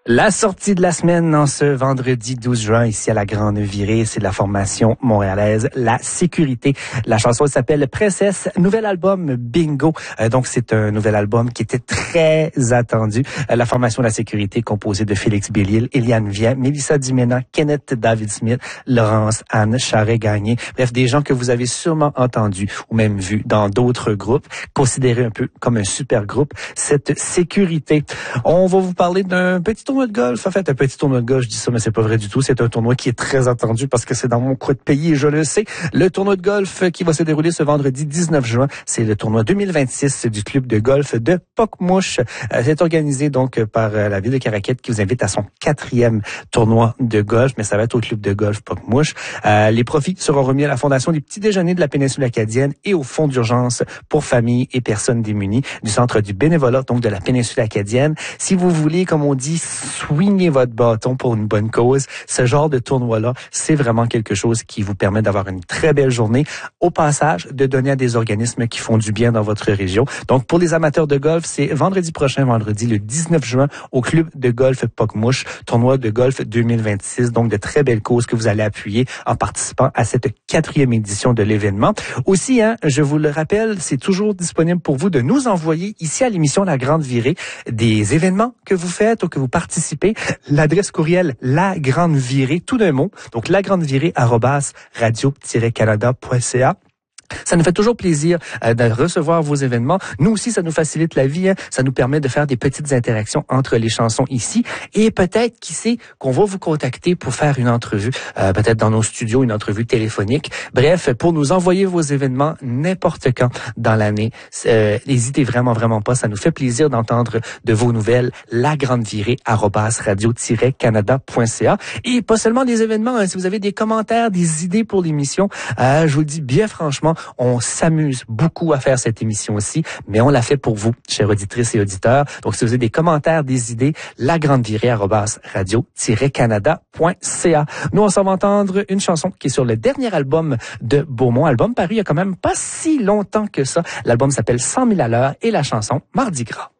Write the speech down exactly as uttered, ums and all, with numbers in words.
La sortie de la semaine en ce vendredi douze juin ici à la Grande Virée, c'est de la formation montréalaise La Sécurité. La chanson s'appelle Princesse, nouvel album Bingo. Euh, donc c'est un nouvel album qui était très attendu. Euh, la formation La Sécurité composée de Félix Bélil, Eliane Vien, Mélissa Dumena, Kenneth David Smith, Laurence Anne Charret-Gagné. Bref, des gens que vous avez sûrement entendus ou même vus dans d'autres groupes, considérés un peu comme un super groupe, cette Sécurité. On va vous parler d'un petit tournoi de golf. En fait, un petit tournoi de golf, je dis ça, mais c'est pas vrai du tout. C'est un tournoi qui est très attendu parce que c'est dans mon coin de pays et je le sais. Le tournoi de golf qui va se dérouler ce vendredi dix-neuf juin, c'est le tournoi deux mille vingt-six du club de golf de Pocmouche. Euh, c'est organisé donc par euh, la ville de Caraquette qui vous invite à son quatrième tournoi de golf, mais ça va être au club de golf Pocmouche. Euh, les profits seront remis à la Fondation des petits déjeuners de la péninsule acadienne et au fonds d'urgence pour familles et personnes démunies du centre du bénévolat, donc de la péninsule acadienne. Si vous voulez, comme on dit, swingez votre bâton pour une bonne cause, ce genre de tournoi-là, c'est vraiment quelque chose qui vous permet d'avoir une très belle journée. Au passage, de donner à des organismes qui font du bien dans votre région. Donc, pour les amateurs de golf, c'est vendredi prochain, vendredi le dix-neuf juin, au club de golf Pocmouche, tournoi de golf deux mille vingt-six. Donc, de très belles causes que vous allez appuyer en participant à cette quatrième édition de l'événement. Aussi, hein, je vous le rappelle, c'est toujours disponible pour vous de nous envoyer ici à l'émission La Grande Virée des événements que vous faites ou que vous participez. L'adresse courriel La Grande Virée, tout d'un mot. Donc, lagrandevirée arobase radio tiret canada point c a. Ça nous fait toujours plaisir euh, de recevoir vos événements. Nous aussi, ça nous facilite la vie. Hein. Ça nous permet de faire des petites interactions entre les chansons ici. Et peut-être, qui sait, qu'on va vous contacter pour faire une entrevue, euh, peut-être dans nos studios, une entrevue téléphonique. Bref, pour nous envoyer vos événements n'importe quand dans l'année. Euh, n'hésitez vraiment, vraiment pas. Ça nous fait plaisir d'entendre de vos nouvelles. lagrandevirée arobase radio tiret canada point c a. Et pas seulement des événements. Hein. Si vous avez des commentaires, des idées pour l'émission, euh, je vous le dis bien franchement, on s'amuse beaucoup à faire cette émission aussi, mais on l'a fait pour vous, chères auditrices et auditeurs. Donc, si vous avez des commentaires, des idées, lagrandevirée arobase radio tiret canada point c a. Nous, on s'en va entendre une chanson qui est sur le dernier album de Beaumont. Album paru il y a quand même pas si longtemps que ça. L'album s'appelle cent mille à l'heure et la chanson Mardi Gras.